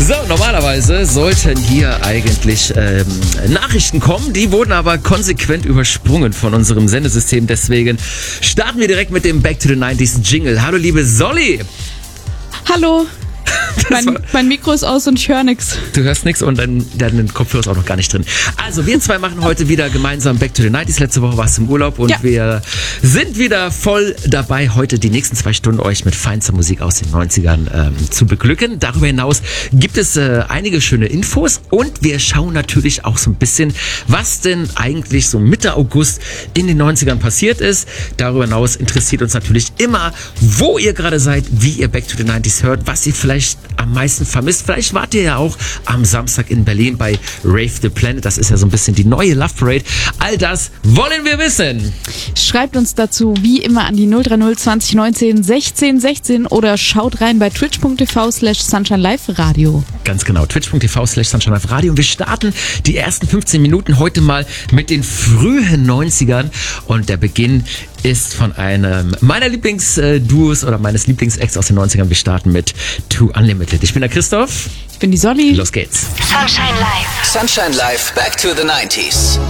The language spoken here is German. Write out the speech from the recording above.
So, normalerweise sollten hier eigentlich Nachrichten kommen, die wurden aber konsequent übersprungen von unserem Sendesystem. Deswegen starten wir direkt mit dem Back to the 90s Jingle. Hallo liebe Solly! Hallo! Mein Mikro ist aus und ich höre nichts. Du hörst nichts und dein Kopfhörer ist auch noch gar nicht drin. Also wir zwei machen heute wieder gemeinsam Back to the 90s. Letzte Woche warst du im Urlaub und wir sind wieder voll dabei, heute die nächsten 2 Stunden euch mit feinster Musik aus den 90ern zu beglücken. Darüber hinaus gibt es einige schöne Infos und wir schauen natürlich auch so ein bisschen, was denn eigentlich so Mitte August in den 90ern passiert ist. Darüber hinaus interessiert uns natürlich immer, wo ihr gerade seid, wie ihr Back to the 90s hört, was ihr vielleicht am meisten vermisst. Vielleicht wart ihr ja auch am Samstag in Berlin bei Rave the Planet. Das ist ja so ein bisschen die neue Love Parade. All das wollen wir wissen. Schreibt uns dazu wie immer an die 030 20 19 16 16 oder schaut rein bei twitch.tv/Sunshine Live Radio. Ganz genau, twitch.tv/Sunshine Live Radio. Und wir starten die ersten 15 Minuten heute mal mit den frühen 90ern. Und der Beginn ist von einem meiner Lieblingsduos oder meines Lieblingsacts aus den 90ern. Wir starten mit Too Unlimited. Ich bin der Christoph. Ich bin die Solly. Los geht's. Sunshine Live. Sunshine Live, Back to the 90s.